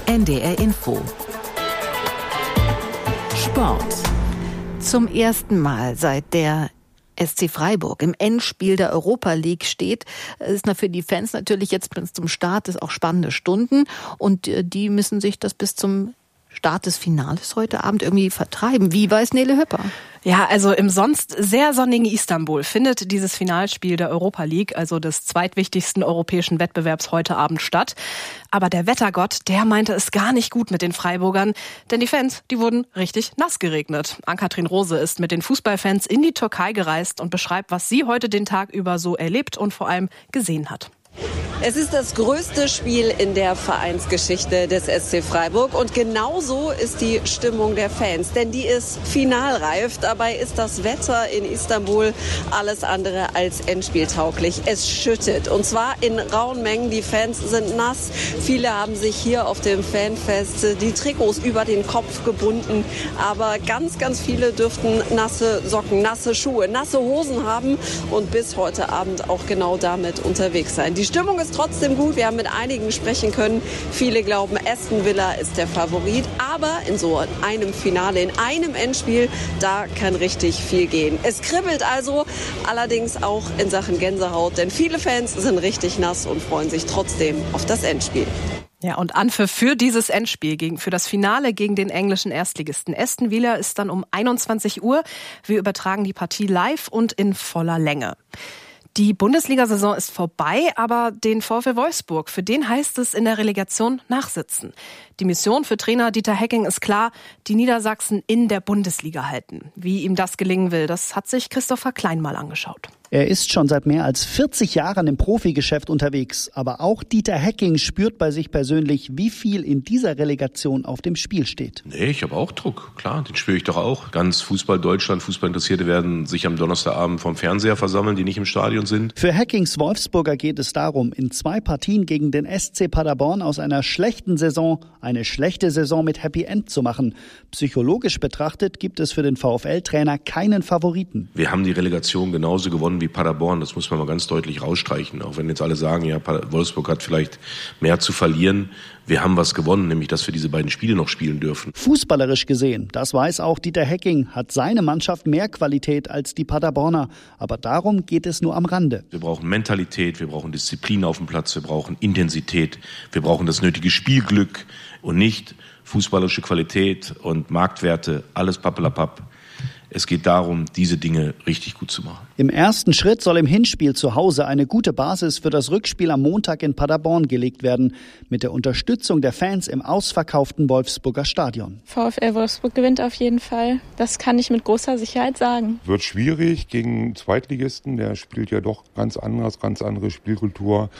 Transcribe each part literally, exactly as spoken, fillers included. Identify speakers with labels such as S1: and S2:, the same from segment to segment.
S1: N D R Info. Sport.
S2: Zum ersten Mal seit der S C Freiburg im Endspiel der Europa League steht, ist für die Fans natürlich jetzt zum Start des auch spannende Stunden und die müssen sich das bis zum Start des Finales heute Abend irgendwie vertreiben. Wie weiß Nele Höpper?
S3: Ja, also im sonst sehr sonnigen Istanbul findet dieses Finalspiel der Europa League, also des zweitwichtigsten europäischen Wettbewerbs, heute Abend statt. Aber der Wettergott, der meinte es gar nicht gut mit den Freiburgern, denn die Fans, die wurden richtig nass geregnet. Ann-Kathrin Rose ist mit den Fußballfans in die Türkei gereist und beschreibt, was sie heute den Tag über so erlebt und vor allem gesehen hat.
S4: Es ist das größte Spiel in der Vereinsgeschichte des S C Freiburg und genauso ist die Stimmung der Fans, denn die ist finalreif. Dabei ist das Wetter in Istanbul alles andere als endspieltauglich. Es schüttet und zwar in rauen Mengen. Die Fans sind nass. Viele haben sich hier auf dem Fanfest die Trikots über den Kopf gebunden, aber ganz, ganz viele dürften nasse Socken, nasse Schuhe, nasse Hosen haben und bis heute Abend auch genau damit unterwegs sein. Die Stimmung ist trotzdem gut. Wir haben mit einigen sprechen können. Viele glauben, Aston Villa ist der Favorit. Aber in so einem Finale, in einem Endspiel, da kann richtig viel gehen. Es kribbelt also, allerdings auch in Sachen Gänsehaut. Denn viele Fans sind richtig nass und freuen sich trotzdem auf das Endspiel.
S3: Ja, und Anpfiff für dieses Endspiel, gegen, für das Finale gegen den englischen Erstligisten Aston Villa ist dann um einundzwanzig Uhr. Wir übertragen die Partie live und in voller Länge. Die Bundesliga-Saison ist vorbei, aber den VfL Wolfsburg, für den heißt es in der Relegation nachsitzen. Die Mission für Trainer Dieter Hecking ist klar, die Niedersachsen in der Bundesliga halten. Wie ihm das gelingen will, das hat sich Christopher Klein mal angeschaut.
S5: Er ist schon seit mehr als vierzig Jahren im Profigeschäft unterwegs. Aber auch Dieter Hecking spürt bei sich persönlich, wie viel in dieser Relegation auf dem Spiel steht.
S6: Nee, ich habe auch Druck. Klar, den spüre ich doch auch. Ganz Fußball Deutschland, Fußballinteressierte werden sich am Donnerstagabend vom Fernseher versammeln, die nicht im Stadion sind.
S5: Für Heckings Wolfsburger geht es darum, in zwei Partien gegen den S C Paderborn aus einer schlechten Saison eine schlechte Saison mit Happy End zu machen. Psychologisch betrachtet gibt es für den VfL-Trainer keinen Favoriten.
S6: Wir haben die Relegation genauso gewonnen wie Paderborn. Das muss man mal ganz deutlich rausstreichen. Auch wenn jetzt alle sagen, ja, Wolfsburg hat vielleicht mehr zu verlieren. Wir haben was gewonnen, nämlich dass wir diese beiden Spiele noch spielen dürfen.
S5: Fußballerisch gesehen, das weiß auch Dieter Hecking, hat seine Mannschaft mehr Qualität als die Paderborner. Aber darum geht es nur am Rande.
S6: Wir brauchen Mentalität, wir brauchen Disziplin auf dem Platz, wir brauchen Intensität, wir brauchen das nötige Spielglück und nicht fußballerische Qualität und Marktwerte, alles pappelapapp. Es geht darum, diese Dinge richtig gut zu machen.
S5: Im ersten Schritt soll im Hinspiel zu Hause eine gute Basis für das Rückspiel am Montag in Paderborn gelegt werden. Mit der Unterstützung der Fans im ausverkauften Wolfsburger Stadion.
S7: VfL Wolfsburg gewinnt auf jeden Fall. Das kann ich mit großer Sicherheit sagen.
S8: Wird schwierig gegen Zweitligisten. Der spielt ja doch ganz anders, ganz andere Spielkultur.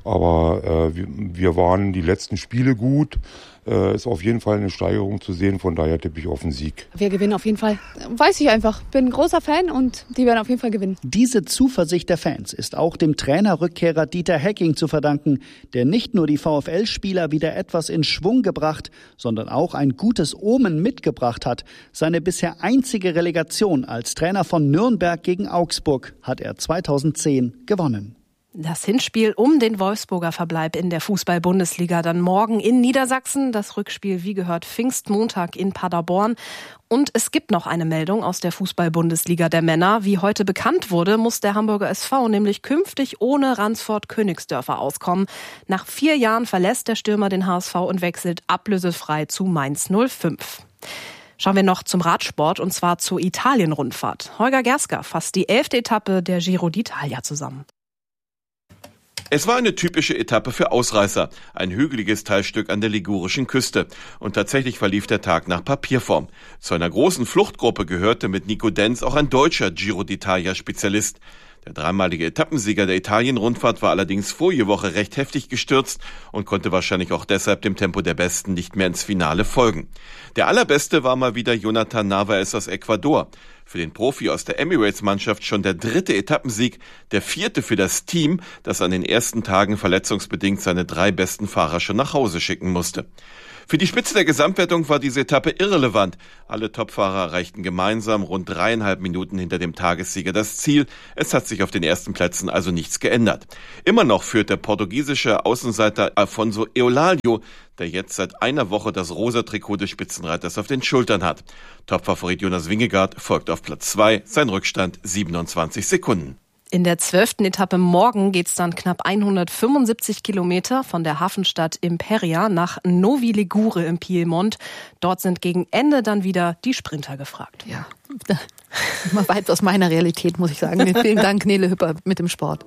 S8: Aber äh, wir, wir waren die letzten Spiele gut. Äh, ist auf jeden Fall eine Steigerung zu sehen. Von daher tippe ich auf den Sieg.
S9: Wir gewinnen auf jeden Fall. Weiß ich einfach. Bin ein großer Fan und die werden auf jeden Fall gewinnen.
S5: Diese Zuversicht der Fans ist auch dem Trainerrückkehrer Dieter Hecking zu verdanken, der nicht nur die VfL-Spieler wieder etwas in Schwung gebracht, sondern auch ein gutes Omen mitgebracht hat. Seine bisher einzige Relegation als Trainer von Nürnberg gegen Augsburg hat er zweitausendzehn gewonnen.
S3: Das Hinspiel um den Wolfsburger Verbleib in der Fußball-Bundesliga dann morgen in Niedersachsen. Das Rückspiel, wie gehört, Pfingstmontag in Paderborn. Und es gibt noch eine Meldung aus der Fußball-Bundesliga der Männer. Wie heute bekannt wurde, muss der Hamburger S V nämlich künftig ohne Ransford-Königsdörfer auskommen. Nach vier Jahren verlässt der Stürmer den H S V und wechselt ablösefrei zu Mainz null fünf. Schauen wir noch zum Radsport und zwar zur Italien-Rundfahrt. Holger Gerska fasst die elfte Etappe der Giro d'Italia zusammen.
S10: Es war eine typische Etappe für Ausreißer, ein hügeliges Teilstück an der ligurischen Küste. Und tatsächlich verlief der Tag nach Papierform. Zu einer großen Fluchtgruppe gehörte mit Nico Denz auch ein deutscher Giro d'Italia-Spezialist. Der dreimalige Etappensieger der Italien-Rundfahrt war allerdings vorige Woche recht heftig gestürzt und konnte wahrscheinlich auch deshalb dem Tempo der Besten nicht mehr ins Finale folgen. Der allerbeste war mal wieder Jonathan Narvaez aus Ecuador. Für den Profi aus der Emirates-Mannschaft schon der dritte Etappensieg, der vierte für das Team, das an den ersten Tagen verletzungsbedingt seine drei besten Fahrer schon nach Hause schicken musste. Für die Spitze der Gesamtwertung war diese Etappe irrelevant. Alle Topfahrer erreichten gemeinsam rund dreieinhalb Minuten hinter dem Tagessieger das Ziel. Es hat sich auf den ersten Plätzen also nichts geändert. Immer noch führt der portugiesische Außenseiter Afonso Eulálio, der jetzt seit einer Woche das rosa Trikot des Spitzenreiters auf den Schultern hat. Topfavorit Jonas Vingegaard folgt auf Platz zwei, sein Rückstand siebenundzwanzig Sekunden.
S3: In der zwölften Etappe morgen geht's dann knapp hundertfünfundsiebzig Kilometer von der Hafenstadt Imperia nach Novi Ligure im Piemont. Dort sind gegen Ende dann wieder die Sprinter gefragt.
S2: Ja, mal weit aus meiner Realität, muss ich sagen. Vielen Dank, Nele Hüpper mit dem Sport.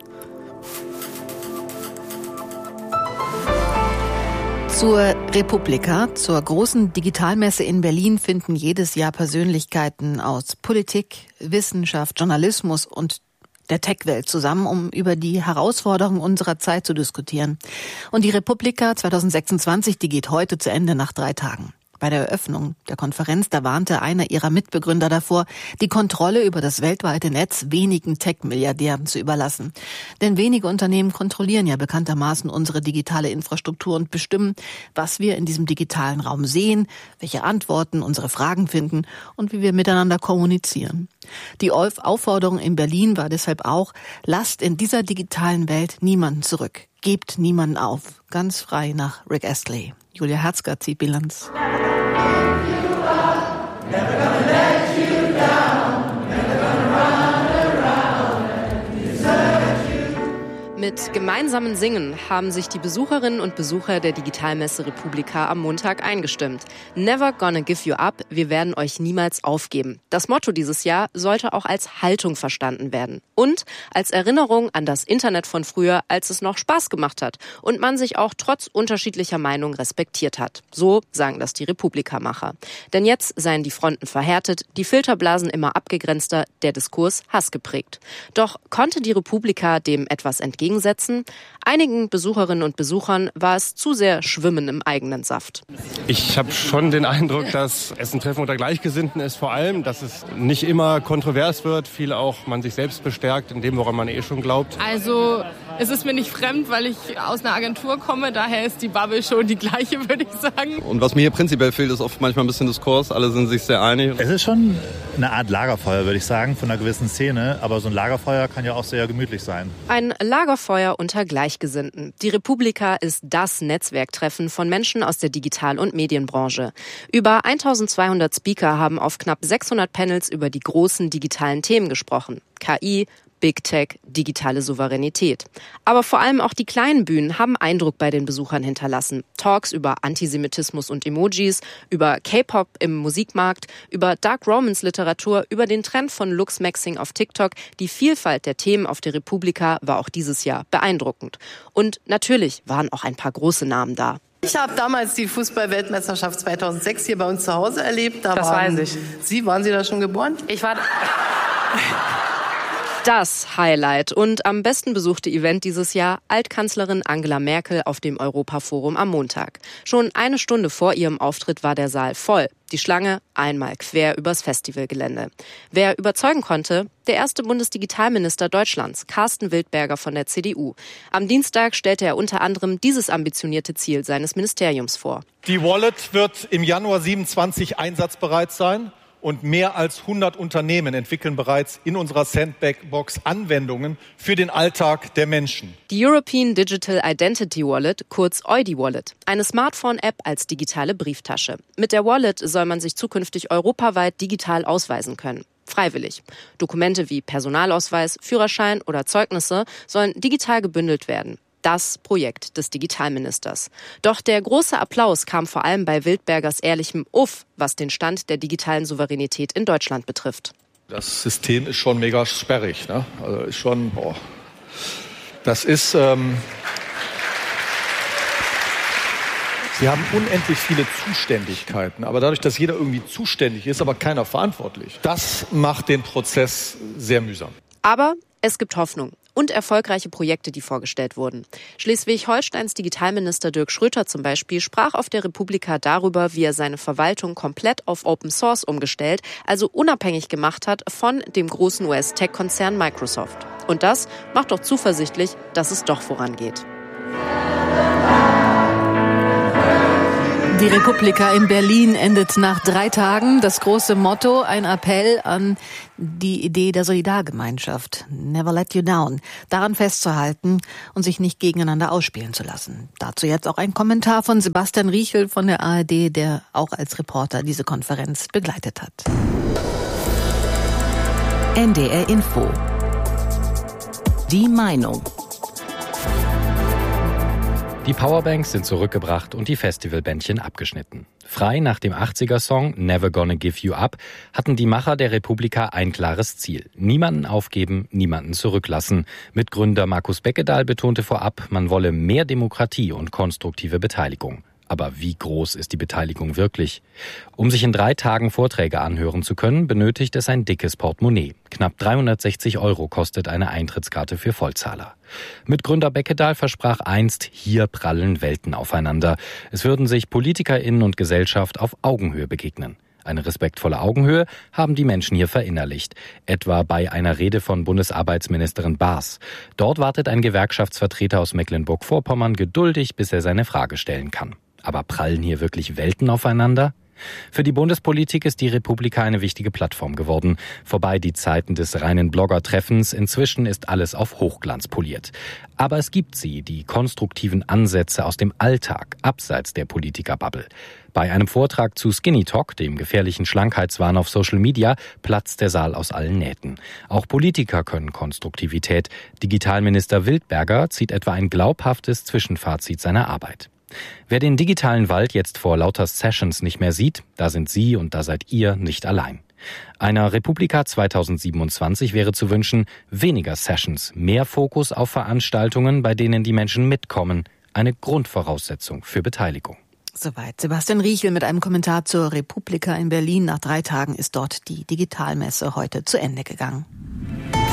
S2: Zur Republika, zur großen Digitalmesse in Berlin, finden jedes Jahr Persönlichkeiten aus Politik, Wissenschaft, Journalismus und der Tech-Welt zusammen, um über die Herausforderungen unserer Zeit zu diskutieren. Und die Republika zwanzig sechsundzwanzig, die geht heute zu Ende nach drei Tagen. Bei der Eröffnung der Konferenz, da warnte einer ihrer Mitbegründer davor, die Kontrolle über das weltweite Netz wenigen Tech-Milliardären zu überlassen. Denn wenige Unternehmen kontrollieren ja bekanntermaßen unsere digitale Infrastruktur und bestimmen, was wir in diesem digitalen Raum sehen, welche Antworten unsere Fragen finden und wie wir miteinander kommunizieren. Die Aufforderung in Berlin war deshalb auch, lasst in dieser digitalen Welt niemanden zurück, gebt niemanden auf. Ganz frei nach Rick Astley. Julia Herzger zieht Bilanz.
S1: Mit gemeinsamen Singen haben sich die Besucherinnen und Besucher der Digitalmesse Republika am Montag eingestimmt. Never gonna give you up, wir werden euch niemals aufgeben. Das Motto dieses Jahr sollte auch als Haltung verstanden werden. Und als Erinnerung an das Internet von früher, als es noch Spaß gemacht hat und man sich auch trotz unterschiedlicher Meinung respektiert hat. So sagen das die Republika-Macher. Denn jetzt seien die Fronten verhärtet, die Filterblasen immer abgegrenzter, der Diskurs hassgeprägt. Doch konnte die Republika dem etwas entgegensetzen? Einigen Besucherinnen und Besuchern war es zu sehr Schwimmen im eigenen Saft.
S11: Ich habe schon den Eindruck, dass es ein Treffen unter Gleichgesinnten ist, vor allem, dass es nicht immer kontrovers wird, viel auch man sich selbst bestärkt in dem, woran man eh schon glaubt.
S12: Also es ist mir nicht fremd, weil ich aus einer Agentur komme, daher ist die Bubble schon die gleiche, würde ich sagen.
S13: Und was mir hier prinzipiell fehlt, ist oft manchmal ein bisschen Diskurs, alle sind sich sehr einig.
S14: Es ist schon eine Art Lagerfeuer, würde ich sagen, von einer gewissen Szene, aber so ein Lagerfeuer kann ja auch sehr gemütlich sein.
S1: Ein Lagerfeuer unter Gleichgesinnten. Die Republika ist das Netzwerktreffen von Menschen aus der Digital- und Medienbranche. Über eintausendzweihundert Speaker haben auf knapp sechshundert Panels über die großen digitalen Themen gesprochen. K I, Big Tech, digitale Souveränität. Aber vor allem auch die kleinen Bühnen haben Eindruck bei den Besuchern hinterlassen. Talks über Antisemitismus und Emojis, über K-Pop im Musikmarkt, über Dark Romance Literatur, über den Trend von Lux-Maxing auf TikTok. Die Vielfalt der Themen auf der Republika war auch dieses Jahr beeindruckend. Und natürlich waren auch ein paar große Namen da.
S15: Ich habe damals die Fußball-Weltmeisterschaft zweitausendsechs hier bei uns zu Hause erlebt. Da
S1: das
S15: waren,
S1: weiß ich.
S15: Sie, waren Sie da schon geboren?
S1: Ich war... Das Highlight und am besten besuchte Event dieses Jahr, Altkanzlerin Angela Merkel auf dem Europaforum am Montag. Schon eine Stunde vor ihrem Auftritt war der Saal voll. Die Schlange einmal quer übers Festivalgelände. Wer überzeugen konnte? Der erste Bundesdigitalminister Deutschlands, Carsten Wildberger von der C D U. Am Dienstag stellte er unter anderem dieses ambitionierte Ziel seines Ministeriums vor.
S16: Die Wallet wird im Januar siebenundzwanzig einsatzbereit sein. Und mehr als hundert Unternehmen entwickeln bereits in unserer Sandbox Anwendungen für den Alltag der Menschen.
S1: Die European Digital Identity Wallet, kurz E U D I Wallet, eine Smartphone-App als digitale Brieftasche. Mit der Wallet soll man sich zukünftig europaweit digital ausweisen können. Freiwillig. Dokumente wie Personalausweis, Führerschein oder Zeugnisse sollen digital gebündelt werden. Das Projekt des Digitalministers. Doch der große Applaus kam vor allem bei Wildbergers ehrlichem Uff, was den Stand der digitalen Souveränität in Deutschland betrifft.
S16: Das System ist schon mega sperrig, ne? Also ist schon, boah. Das ist, ähm Sie haben unendlich viele Zuständigkeiten, aber dadurch, dass jeder irgendwie zuständig ist, aber keiner verantwortlich, das macht den Prozess sehr mühsam.
S1: Aber es gibt Hoffnung. Und erfolgreiche Projekte, die vorgestellt wurden. Schleswig-Holsteins Digitalminister Dirk Schröter zum Beispiel sprach auf der Republika darüber, wie er seine Verwaltung komplett auf Open Source umgestellt, also unabhängig gemacht hat von dem großen U S-Tech-Konzern Microsoft. Und das macht doch zuversichtlich, dass es doch vorangeht.
S2: Die Republika in Berlin endet nach drei Tagen. Das große Motto, ein Appell an die Idee der Solidargemeinschaft. Never let you down. Daran festzuhalten und sich nicht gegeneinander ausspielen zu lassen. Dazu jetzt auch ein Kommentar von Sebastian Riechel von der A R D, der auch als Reporter diese Konferenz begleitet hat.
S17: N D R Info. Die Meinung.
S18: Die Powerbanks sind zurückgebracht und die Festivalbändchen abgeschnitten. Frei nach dem achtziger-Song Never Gonna Give You Up hatten die Macher der Republika ein klares Ziel. Niemanden aufgeben, niemanden zurücklassen. Mitgründer Markus Beckedahl betonte vorab, man wolle mehr Demokratie und konstruktive Beteiligung. Aber wie groß ist die Beteiligung wirklich? Um sich in drei Tagen Vorträge anhören zu können, benötigt es ein dickes Portemonnaie. Knapp dreihundertsechzig Euro kostet eine Eintrittskarte für Vollzahler. Mitgründer Beckedahl versprach einst, hier prallen Welten aufeinander. Es würden sich PolitikerInnen und Gesellschaft auf Augenhöhe begegnen. Eine respektvolle Augenhöhe haben die Menschen hier verinnerlicht, etwa bei einer Rede von Bundesarbeitsministerin Baas. Dort wartet ein Gewerkschaftsvertreter aus Mecklenburg-Vorpommern geduldig, bis er seine Frage stellen kann. Aber prallen hier wirklich Welten aufeinander? Für die Bundespolitik ist die Republika eine wichtige Plattform geworden. Vorbei die Zeiten des reinen Blogger-Treffens. Inzwischen ist alles auf Hochglanz poliert. Aber es gibt sie, die konstruktiven Ansätze aus dem Alltag, abseits der Politiker-Bubble. Bei einem Vortrag zu Skinny Talk, dem gefährlichen Schlankheitswahn auf Social Media, platzt der Saal aus allen Nähten. Auch Politiker können Konstruktivität. Digitalminister Wildberger zieht etwa ein glaubhaftes Zwischenfazit seiner Arbeit. Wer den digitalen Wald jetzt vor lauter Sessions nicht mehr sieht, da sind Sie und da seid ihr nicht allein. Einer Republika zweitausendsiebenundzwanzig wäre zu wünschen, weniger Sessions, mehr Fokus auf Veranstaltungen, bei denen die Menschen mitkommen, eine Grundvoraussetzung für Beteiligung.
S2: Soweit Sebastian Riechel mit einem Kommentar zur Republika in Berlin. Nach drei Tagen ist dort die Digitalmesse heute zu Ende gegangen.